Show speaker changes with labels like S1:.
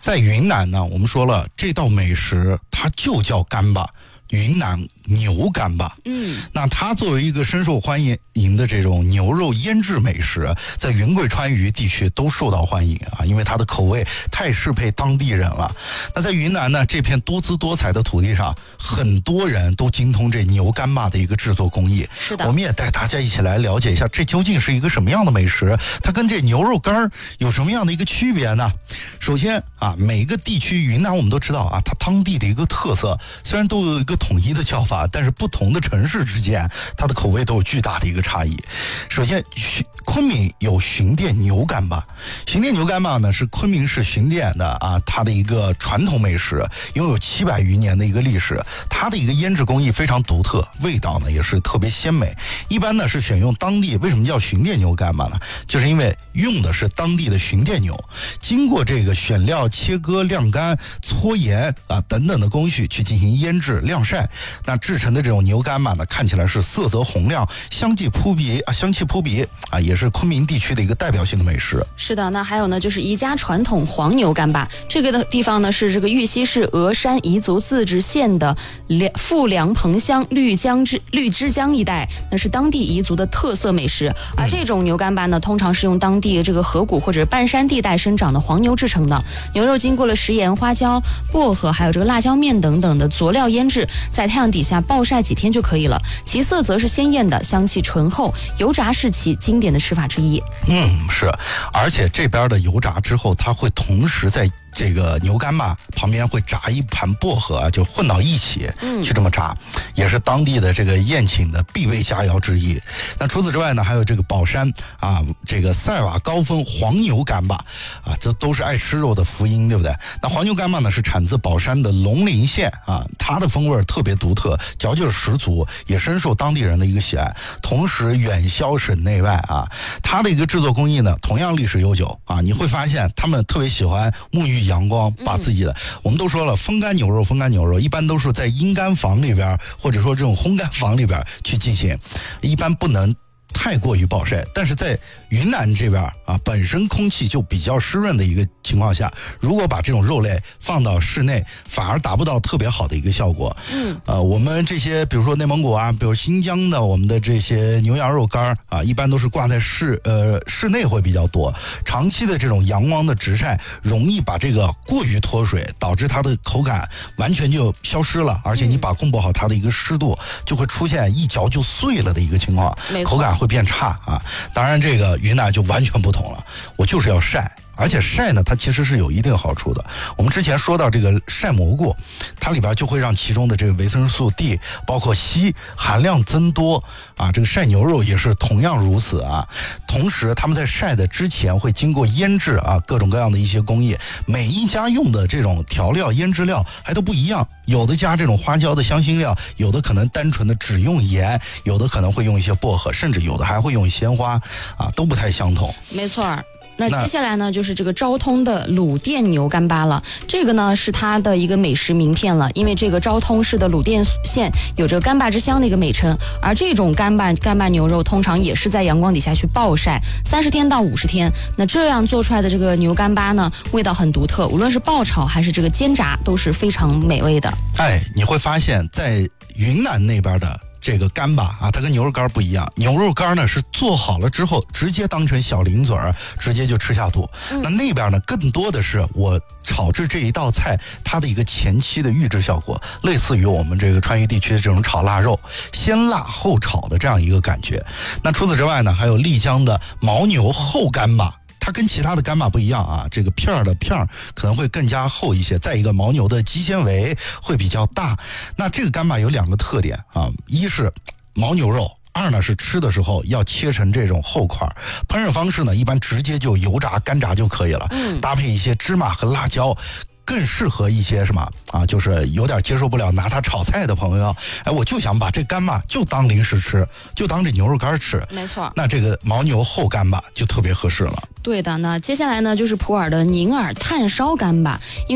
S1: 在云南呢，我们说了这道美食它就叫干巴，云南牛干巴。那它作为一个深受欢迎的这种牛肉腌制美食，在云贵川渝地区都受到欢迎啊，因为它的口味太适配当地人了。那在云南呢，这片多姿多彩的土地上，很多人都精通这牛干巴的一个制作工艺。
S2: 是的，
S1: 我们也带大家一起来了解一下，这究竟是一个什么样的美食？它跟这牛肉干有什么样的一个区别呢？首先啊，每一个地区，云南我们都知道啊，它当地的一个特色，虽然都有一个统一的叫法，但是不同的城市之间，它的口味都有巨大的一个差异。首先，昆明有巡店牛干巴，巡店牛干巴呢是昆明市巡店的啊，它的一个传统美食，拥有700余年的一个历史。它的一个腌制工艺非常独特，味道呢也是特别鲜美。一般呢是选用当地，为什么叫巡店牛干巴呢？就是因为用的是当地的巡店牛，经过这个选料、切割、晾干、搓盐啊等等的工序去进行腌制、晾晒，那制成的这种牛干巴呢，看起来是色泽红亮，香气扑鼻啊，也是昆明地区的一个代表性的美食。
S2: 是的，那还有呢，就是宜家传统黄牛干巴，这个的地方呢是这个玉溪市峨山彝族自治县的富良棚乡绿枝江一带，那是当地彝族的特色美食。而这种牛干巴呢，通常是用当地这个河谷或者半山地带生长的黄牛制成的，牛肉经过了食盐、花椒、薄荷还有这个辣椒面等等的佐料腌制，在太阳底下暴晒几天就可以了。其色则是鲜艳的，香气醇厚，油炸是其经典的吃法之一。
S1: 是，而且这边的油炸之后，它会同时在这个牛干巴旁边会炸一盘薄荷啊，就混到一起去这么炸，也是当地的这个宴请的必备佳肴之一。那除此之外呢，还有这个宝山啊，这个塞瓦高峰黄牛干巴啊，这都是爱吃肉的福音，对不对？那黄牛干巴呢是产自宝山的龙陵县啊，它的风味特别独特，嚼劲十足，也深受当地人的一个喜爱，同时远销省内外啊。它的一个制作工艺呢，同样历史悠久啊，你会发现他们特别喜欢沐浴阳光，把自己的我们都说了，风干牛肉一般都是在阴干房里边，或者说这种烘干房里边去进行，一般不能太过于暴晒。但是在云南这边啊，本身空气就比较湿润的一个情况下，如果把这种肉类放到室内，反而达不到特别好的一个效果。我们这些比如说内蒙古啊，比如新疆的我们的这些牛羊肉干啊，一般都是挂在室内会比较多，长期的这种阳光的直晒，容易把这个过于脱水，导致它的口感完全就消失了，而且你把控不好它的一个湿度，就会出现一嚼就碎了的一个情况，口感会变差啊。当然这个云南就完全不同了，我就是要晒。而且晒呢，它其实是有一定好处的。我们之前说到这个晒蘑菇，它里边就会让其中的这个维生素 D 包括硒含量增多啊。这个晒牛肉也是同样如此啊。同时他们在晒的之前会经过腌制啊，各种各样的一些工艺，每一家用的这种调料腌制料还都不一样，有的加这种花椒的香辛料，有的可能单纯的只用盐，有的可能会用一些薄荷，甚至有的还会用鲜花啊，都不太相同。
S2: 没错。那接下来呢，就是这个昭通的鲁甸牛干巴了。这个呢是它的一个美食名片了，因为这个昭通市的鲁甸县有着干巴之乡的一个美称。而这种干巴牛肉通常也是在阳光底下去暴晒30天到50天。那这样做出来的这个牛干巴呢，味道很独特，无论是爆炒还是这个煎炸都是非常美味的。
S1: 你会发现在云南那边的这个干巴啊，它跟牛肉干不一样。牛肉干呢是做好了之后直接当成小零嘴儿，直接就吃下肚。那边呢更多的是我炒制这一道菜它的一个前期的预制效果，类似于我们这个川渝地区的这种炒腊肉，先辣后炒的这样一个感觉。那除此之外呢，还有丽江的牦牛厚干巴。它跟其他的干巴不一样啊，这个片儿可能会更加厚一些，再一个牦牛的肌纤维会比较大。那这个干巴有2个特点啊，一是牦牛肉，二呢是吃的时候要切成这种厚块，烹饪方式呢一般直接就油炸干炸就可以了，搭配一些芝麻和辣椒。更适合一些什么啊？就是有点接受不了拿它炒菜的朋友，我就想把这干巴就当零食吃，就当这牛肉干吃。
S2: 没错，
S1: 那这个牦牛厚干巴就特别合适了。
S2: 对的，那接下来呢就是普洱的宁洱炭烧干巴。